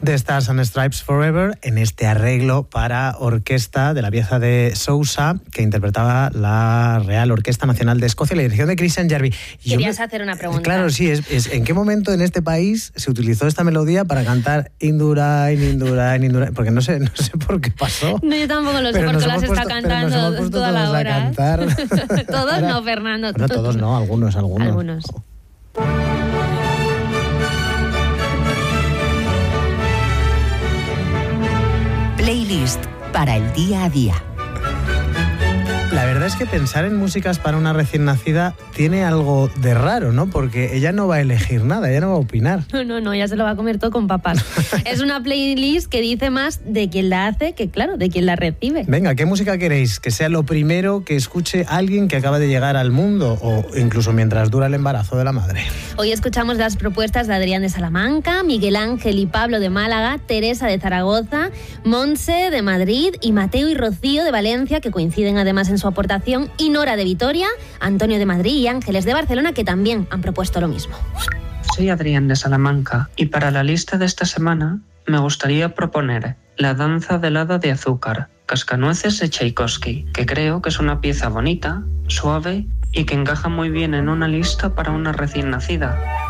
The Stars and Stripes Forever, en este arreglo para orquesta de la pieza de Sousa, que interpretaba la Real Orquesta Nacional de Escocia, la dirección de Christian Jarvie. Querías hacer una pregunta. Claro, sí, es ¿en qué momento en este país se utilizó esta melodía para cantar Indurain, Indurain, Indurain? Porque no sé por qué pasó. No, yo tampoco lo sé, porque las está cantando toda la hora. Todos no, Fernando. No, todos no, algunos. Playlist para el día a día. La verdad es que pensar en músicas para una recién nacida tiene algo de raro, ¿no? Porque ella no va a elegir nada, ella no va a opinar. No, ella se lo va a comer todo con papas. Es una playlist que dice más de quien la hace que, claro, de quien la recibe. Venga, ¿qué música queréis? Que sea lo primero que escuche alguien que acaba de llegar al mundo o incluso mientras dura el embarazo de la madre. Hoy escuchamos las propuestas de Adrián de Salamanca, Miguel Ángel y Pablo de Málaga, Teresa de Zaragoza, Montse de Madrid y Mateo y Rocío de Valencia, que coinciden además en su aportación, y Nora de Vitoria, Antonio de Madrid y Ángeles de Barcelona, que también han propuesto lo mismo. Soy Adrián de Salamanca y para la lista de esta semana me gustaría proponer La danza del hada de azúcar, Cascanueces de Tchaikovsky, que creo que es una pieza bonita, suave y que encaja muy bien en una lista para una recién nacida.